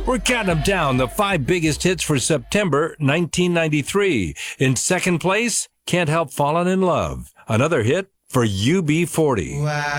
We're counting them down, the 5 biggest hits for September 1993. In second place, Can't Help Falling in Love. Another hit for UB40. Wow.